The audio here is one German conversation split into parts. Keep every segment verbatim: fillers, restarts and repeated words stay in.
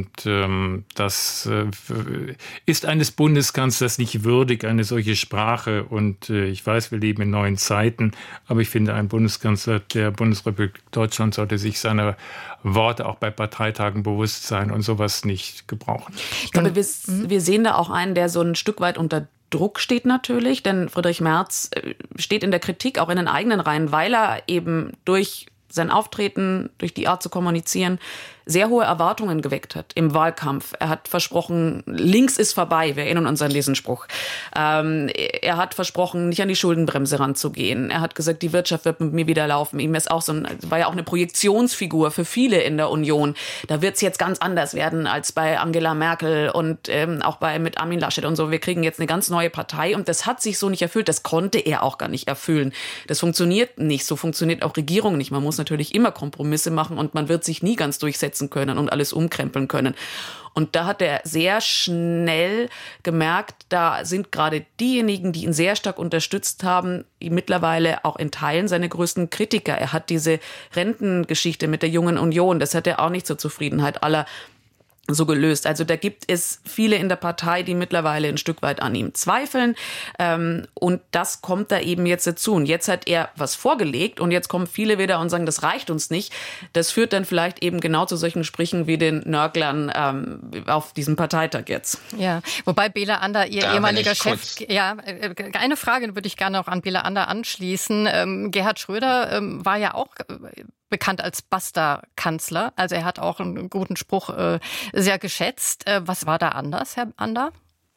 Und ähm, das äh, ist eines Bundeskanzlers nicht würdig, eine solche Sprache. Und äh, ich weiß, wir leben in neuen Zeiten, aber ich finde, ein Bundeskanzler der Bundesrepublik Deutschland sollte sich seiner Worte auch bei Parteitagen bewusst sein und sowas nicht gebrauchen. Ich glaube, wir, wir sehen da auch einen, der so ein Stück weit unter Druck steht natürlich, denn Friedrich Merz steht in der Kritik auch in den eigenen Reihen, weil er eben durch sein Auftreten, durch die Art zu kommunizieren, sehr hohe Erwartungen geweckt hat im Wahlkampf. Er hat versprochen, links ist vorbei, wir erinnern uns an diesen Spruch. Ähm, er hat versprochen, nicht an die Schuldenbremse ranzugehen. Er hat gesagt, die Wirtschaft wird mit mir wieder laufen. Ihm ist auch so ein, war ja auch eine Projektionsfigur für viele in der Union. Da wird es jetzt ganz anders werden als bei Angela Merkel und ähm, auch bei mit Armin Laschet und so. Wir kriegen jetzt eine ganz neue Partei und das hat sich so nicht erfüllt. Das konnte er auch gar nicht erfüllen. Das funktioniert nicht. So funktioniert auch Regierung nicht. Man muss natürlich immer Kompromisse machen und man wird sich nie ganz durchsetzen können und alles umkrempeln können. Und da hat er sehr schnell gemerkt, da sind gerade diejenigen, die ihn sehr stark unterstützt haben, mittlerweile auch in Teilen seine größten Kritiker. Er hat diese Rentengeschichte mit der Jungen Union, das hat er auch nicht zur Zufriedenheit aller so gelöst. Also da gibt es viele in der Partei, die mittlerweile ein Stück weit an ihm zweifeln. Ähm, und das kommt da eben jetzt dazu. Und jetzt hat er was vorgelegt und jetzt kommen viele wieder und sagen, das reicht uns nicht. Das führt dann vielleicht eben genau zu solchen Sprüchen wie den Nörglern ähm, auf diesem Parteitag jetzt. Ja, wobei Bela Ander, ihr da ehemaliger Chef, ja, eine Frage würde ich gerne auch an Bela Ander anschließen. Ähm, Gerhard Schröder ähm, war ja auch äh, bekannt als Basta-Kanzler. Also er hat auch einen guten Spruch äh, sehr geschätzt. Äh, was war da anders, Herr Ander?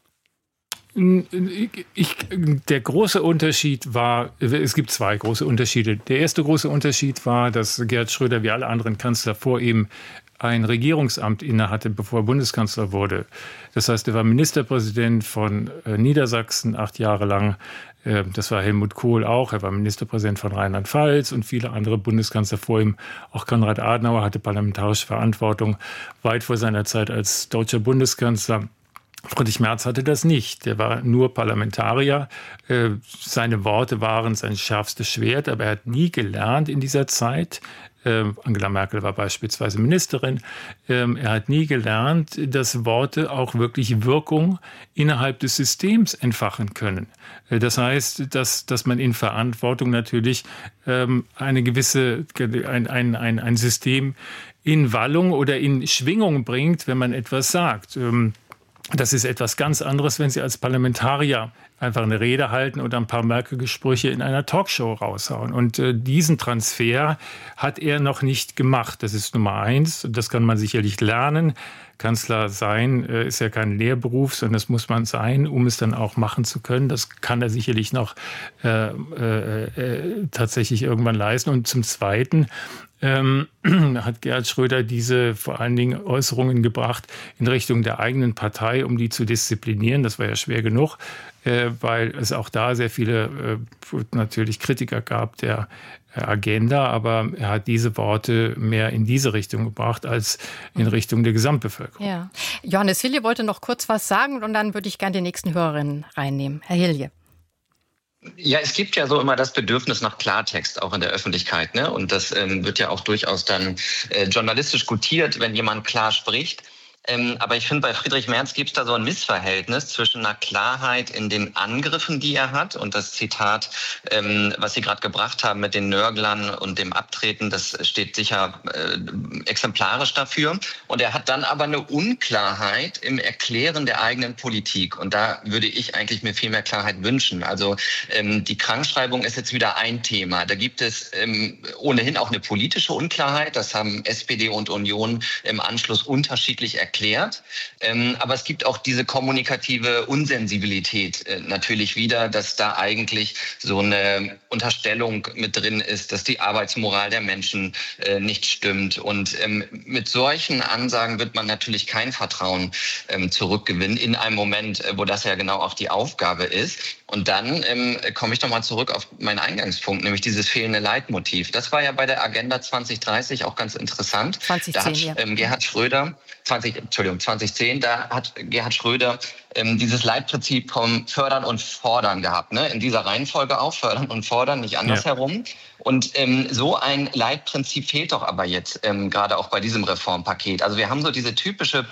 Ich, der große Unterschied war, es gibt zwei große Unterschiede. Der erste große Unterschied war, dass Gerhard Schröder wie alle anderen Kanzler vor ihm ein Regierungsamt innehatte, bevor er Bundeskanzler wurde. Das heißt, er war Ministerpräsident von Niedersachsen acht Jahre lang. Das war Helmut Kohl auch. Er war Ministerpräsident von Rheinland-Pfalz und viele andere Bundeskanzler vor ihm. Auch Konrad Adenauer hatte parlamentarische Verantwortung weit vor seiner Zeit als deutscher Bundeskanzler. Friedrich Merz hatte das nicht. Der war nur Parlamentarier. Seine Worte waren sein schärfstes Schwert, aber er hat nie gelernt in dieser Zeit. Angela Merkel war beispielsweise Ministerin. Er hat nie gelernt, dass Worte auch wirklich Wirkung innerhalb des Systems entfachen können. Das heißt, dass, dass man in Verantwortung natürlich eine gewisse, ein, ein, ein, ein System in Wallung oder in Schwingung bringt, wenn man etwas sagt. Das ist etwas ganz anderes, wenn Sie als Parlamentarier einfach eine Rede halten oder ein paar Merkel-Sprüche in einer Talkshow raushauen. Und äh, diesen Transfer hat er noch nicht gemacht. Das ist Nummer eins. Das kann man sicherlich lernen. Kanzler sein äh, ist ja kein Lehrberuf, sondern das muss man sein, um es dann auch machen zu können. Das kann er sicherlich noch äh, äh, äh, tatsächlich irgendwann leisten. Und zum Zweiten ähm, hat Gerhard Schröder diese vor allen Dingen Äußerungen gebracht in Richtung der eigenen Partei, um die zu disziplinieren. Das war ja schwer genug, äh, weil es auch da sehr viele äh, natürlich Kritiker gab der Agenda, aber er hat diese Worte mehr in diese Richtung gebracht als in Richtung der Gesamtbevölkerung. Ja. Johannes Hilje wollte noch kurz was sagen und dann würde ich gerne die nächsten Hörerinnen reinnehmen. Herr Hilje. Ja, es gibt ja so immer das Bedürfnis nach Klartext, auch in der Öffentlichkeit, ne? Und das ähm, wird ja auch durchaus dann äh, journalistisch gutiert, wenn jemand klar spricht. Ähm, aber ich finde, bei Friedrich Merz gibt es da so ein Missverhältnis zwischen einer Klarheit in den Angriffen, die er hat. Und das Zitat, ähm, was Sie gerade gebracht haben mit den Nörglern und dem Abtreten, das steht sicher äh, exemplarisch dafür. Und er hat dann aber eine Unklarheit im Erklären der eigenen Politik. Und da würde ich eigentlich mir viel mehr Klarheit wünschen. Also ähm, die Krankschreibung ist jetzt wieder ein Thema. Da gibt es ähm, ohnehin auch eine politische Unklarheit. Das haben S P D und Union im Anschluss unterschiedlich erklärt. Erklärt. Ähm, aber es gibt auch diese kommunikative Unsensibilität äh, natürlich wieder, dass da eigentlich so eine Unterstellung mit drin ist, dass die Arbeitsmoral der Menschen äh, nicht stimmt. Und ähm, mit solchen Ansagen wird man natürlich kein Vertrauen ähm, zurückgewinnen in einem Moment, äh, wo das ja genau auch die Aufgabe ist. Und dann ähm, komme ich nochmal zurück auf meinen Eingangspunkt, nämlich dieses fehlende Leitmotiv. Das war ja bei der Agenda zwanzig dreißig auch ganz interessant. zwanzig zehn, da hat ja. ähm, Gerhard Schröder, zwanzig, Entschuldigung, zwanzig zehn, da hat Gerhard Schröder ähm, dieses Leitprinzip vom Fördern und Fordern gehabt. Ne? In dieser Reihenfolge auch, Fördern und Fordern, nicht andersherum. Ja. Und ähm, so ein Leitprinzip fehlt doch aber jetzt, ähm, gerade auch bei diesem Reformpaket. Also wir haben so diese typische